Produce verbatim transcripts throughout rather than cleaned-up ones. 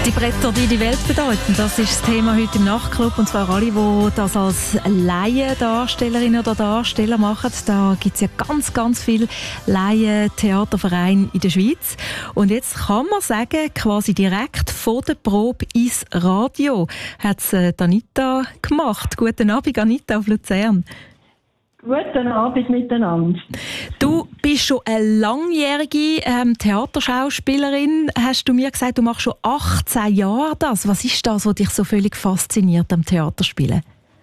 Die Bretter, die die Welt bedeuten, das ist das Thema heute im Nachtclub. Und zwar alle, die das als Laiendarstellerinnen oder Darsteller machen. Da gibt es ja ganz, ganz viele Laientheatervereine in der Schweiz. Und jetzt kann man sagen, quasi direkt vor der Probe ins Radio hat es äh, Anita gemacht. Guten Abend, Anita auf Luzern. Guten Abend miteinander. Du bist schon eine langjährige ähm, Theaterschauspielerin. Hast du mir gesagt, du machst schon achtzehn Jahre das. Was ist das, was dich so völlig fasziniert am Theaterspielen?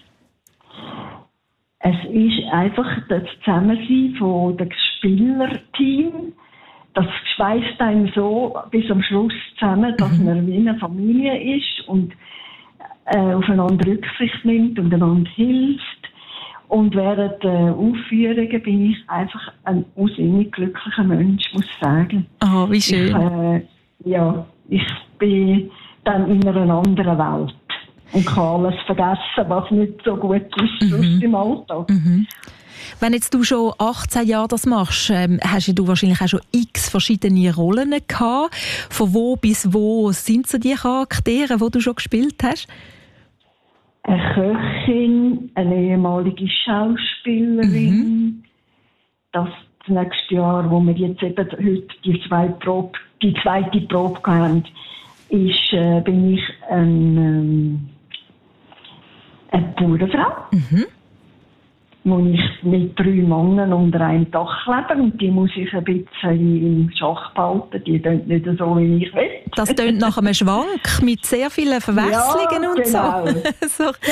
Es ist einfach das Zusammensein von dem Spielerteam. Das schweißt einem so bis am Schluss zusammen, dass mhm. man wie eine Familie ist und äh, aufeinander Rücksicht nimmt und einander hilft. Und während der Aufführungen bin ich einfach ein aussinnig glücklicher Mensch, muss ich sagen. Oh, wie schön. Ich, äh, ja, ich bin dann in einer anderen Welt und kann alles vergessen, was nicht so gut ist mhm. im Alltag. Mhm. Wenn jetzt du schon achtzehn Jahre das machst, ähm, hast du wahrscheinlich auch schon x verschiedene Rollen gehabt. Von wo bis wo sind so die Charaktere, die du schon gespielt hast? Eine Köchin, eine ehemalige Schauspielerin. Mhm. Das nächste Jahr, wo wir jetzt eben heute die zweite Probe, die zweite Probe haben, ist, äh, bin ich ein, ähm, eine Bauernfrau. Mhm. Wo ich mit drei Männern unter einem Dach lebe und die muss ich ein bisschen im Schach behalten. Die tönt nicht so, wie ich will. Das tönt nach einem Schwank mit sehr vielen Verwechslungen ja, und genau. so. so.